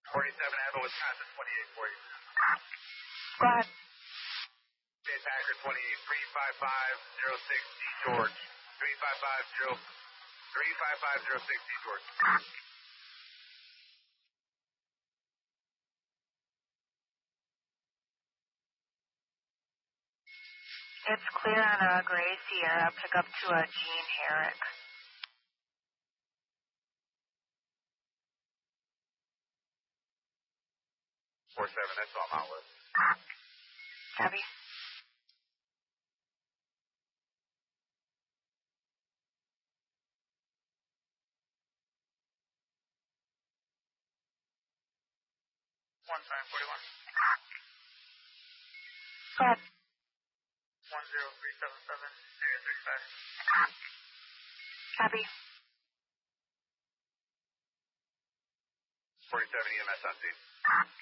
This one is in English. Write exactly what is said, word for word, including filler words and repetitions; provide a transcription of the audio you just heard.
forty-seven Admiral, Wisconsin, twenty-eight for you. Go ahead. J Packer twenty-eight, three five five zero six D George. three five five zero, three five five zero six D George. It's clear on a Gray Sierra, pick up to a Gene Herrick. four seven, that's all I'm out with. Copy. one five forty-one. Go ahead. one zero three seven seven, area thirty-five. Copy. forty-seven E M S on scene.